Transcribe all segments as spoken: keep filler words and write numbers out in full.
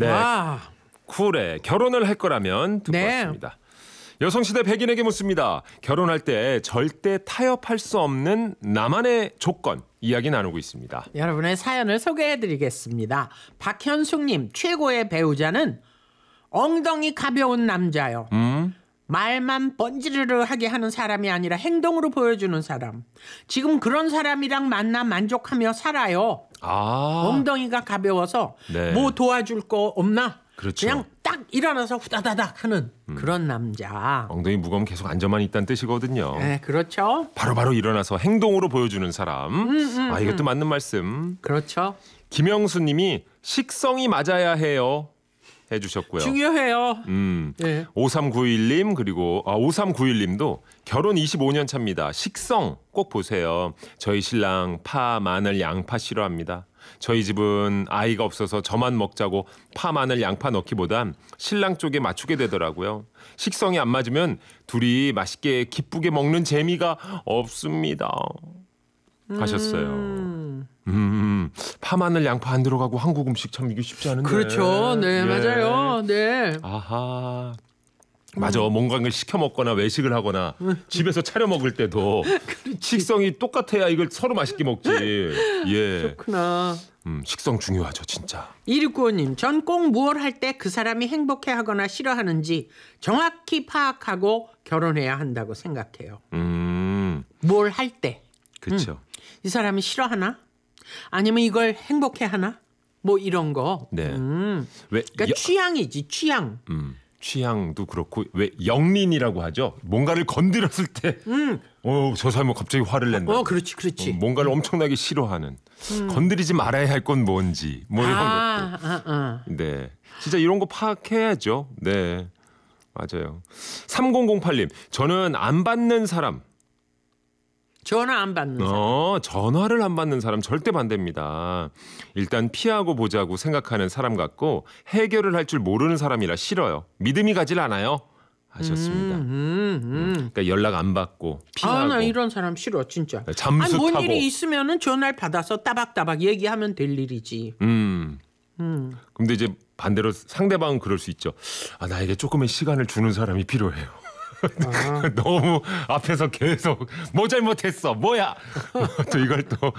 네. 와. 쿨에 결혼을 할 거라면 듣고 네. 왔습니다. 여성시대 백인에게 묻습니다. 결혼할 때 절대 타협할 수 없는 나만의 조건 이야기 나누고 있습니다. 여러분의 사연을 소개해드리겠습니다. 박현숙님, 최고의 배우자는 엉덩이 가벼운 남자요. 음? 말만 번지르르하게 하는 사람이 아니라 행동으로 보여주는 사람. 지금 그런 사람이랑 만나 만족하며 살아요. 아. 엉덩이가 가벼워서 네. 뭐 도와줄 거 없나? 그렇죠. 그냥 딱 일어나서 후다다닥 하는 음. 그런 남자. 엉덩이 무거우면 계속 앉아만 있다는 뜻이거든요. 네, 그렇죠. 바로바로 바로 일어나서 행동으로 보여주는 사람. 음, 음, 아, 이것도 맞는 말씀. 그렇죠. 김영수 님이 식성이 맞아야 해요. 해주셨고요. 중요해요. 음. 네. 오삼구일 님 그리고 아, 오삼구일 님도 결혼 이십오 년 차입니다. 식성 꼭 보세요. 저희 신랑 파, 마늘, 양파 싫어합니다. 저희 집은 아이가 없어서 저만 먹자고 파, 마늘, 양파 넣기보단 신랑 쪽에 맞추게 되더라고요. 식성이 안 맞으면 둘이 맛있게 기쁘게 먹는 재미가 없습니다. 하셨어요. 음. 음, 파, 마늘, 양파 안 들어가고 한국 음식 참 이게 쉽지 않은데. 그렇죠. 네, 예. 맞아요. 네. 아하. 맞아. 뭔가를 시켜 먹거나 외식을 하거나 집에서 차려 먹을 때도 식성이 똑같아야 이걸 서로 맛있게 먹지. 예. 그렇구나. 음, 식성 중요하죠, 진짜. 이육구오 님, 전 꼭 무얼 할 때 그 사람이 행복해하거나 싫어하는지 정확히 파악하고 결혼해야 한다고 생각해요. 음, 뭘 할 때. 그렇죠. 음, 이 사람이 싫어하나? 아니면 이걸 행복해하나? 뭐 이런 거. 네. 음, 왜 그러니까 여- 취향이지, 취향. 음, 취향도 그렇고 왜 영린이라고 하죠. 뭔가를 건드렸을 때, 음. 어, 저 사람은 갑자기 화를 낸다. 어, 그렇지, 그렇지. 어, 뭔가를 엄청나게 싫어하는. 건드리지 말아야 할 건 뭔지 뭐 이런 것도. 아, 아, 아. 네. 진짜 이런 거 파악해야죠. 네. 맞아요. 삼공공팔 님. 저는 안 받는 사람. 전화 안 받는 사람. 어, 전화를 안 받는 사람 절대 반대입니다. 일단 피하고 보자고 생각하는 사람 같고 해결을 할 줄 모르는 사람이라 싫어요. 믿음이 가질 않아요. 하셨습니다. 음, 음. 그러니까 연락 안 받고 피하고 아, 나 이런 사람 싫어, 진짜. 잠수 아니, 뭔 타고. 일이 있으면은 전화를 받아서 따박따박 얘기하면 될 일이지. 음. 음. 근데 이제 반대로 상대방은 그럴 수 있죠. 아, 나에게 조금의 시간을 주는 사람이 필요해요. 아. 너무 앞에서 계속 뭐 잘못했어 뭐야 또 이걸 또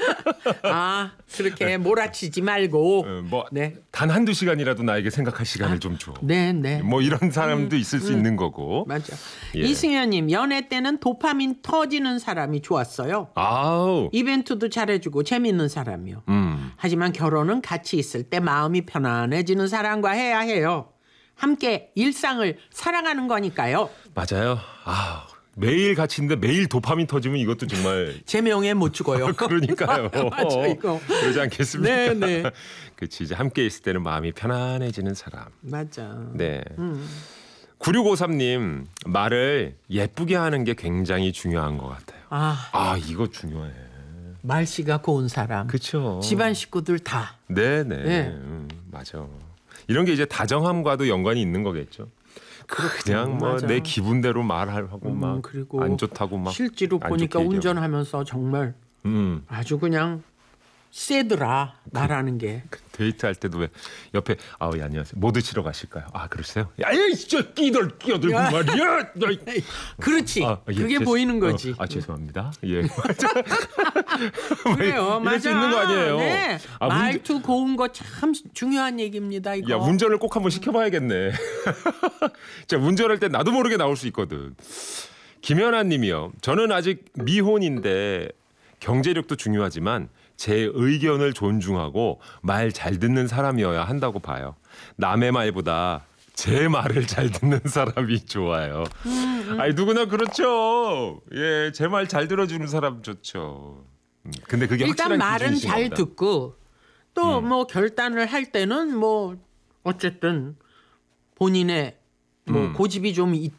아, 그렇게 몰아치지 말고. 뭐 네. 단 한두 시간이라도 나에게 생각할 시간을 좀 줘. 네, 네. 뭐 이런 사람도 있을 수 있는 거고. 맞아. 예. 이승현님, 연애 때는 도파민 터지는 사람이 좋았어요. 아우. 이벤트도 잘해주고 재밌는 사람이요. 음. 하지만 결혼은 같이 있을 때 마음이 편안해지는 사람과 해야 해요. 함께 일상을 살아가는 거니까요. 맞아요. 아, 매일 같이 있는데 매일 도파민 터지면 이것도 정말 제 명예 못 죽어요. 그러니까요. 맞아, 이거. 그러지 않겠습니까? 네, 네. 그렇지. 이제 함께 있을 때는 마음이 편안해지는 사람. 맞아. 네. 음. 구육오삼 님, 말을 예쁘게 하는 게 굉장히 중요한 것 같아요. 아, 아, 이거 중요해. 말씨가 고운 사람. 그렇죠. 집안 식구들 다. 네네. 네. 음, 맞아. 이런 게 이제 다정함과도 연관이 있는 거겠죠. 그냥 뭐 맞아. 내 기분대로 말하고 음, 막 그리고 안 좋다고 막 실제로 안 보니까 좋게 얘기하고. 운전하면서 정말 음. 아주 그냥 세더라 말하는 게. 데이트할 때도 왜 옆에 아우 예, 안녕하세요. 뭐 드시러 가실까요? 아 그러세요? 야이 진짜 끼들 끼어들고 야. 말이야. 야, 그렇지. 아, 예, 그게 죄- 보이는 거지. 어, 아 죄송합니다. 예. 그래요. 이럴 맞아. 수 있는 거 아니에요? 네. 아, 문제- 말투 고운 거 참 중요한 얘기입니다. 이거. 야 운전을 꼭 한번 시켜봐야겠네. 자 운전할 때 나도 모르게 나올 수 있거든. 김연아님이요. 저는 아직 미혼인데 경제력도 중요하지만 제 의견을 존중하고 말 잘 듣는 사람이어야 한다고 봐요. 남의 말보다 제 말을 잘 듣는 사람이 좋아요. 음, 음. 아니 누구나 그렇죠. 예, 제 말 잘 들어주는 사람 좋죠. 음, 근데 그게 일단 확실한 말은 기준이신 잘 겁니다. 듣고 또 뭐 결단을 할 때는 뭐 어쨌든 본인의 뭐 음. 고집이 좀 있,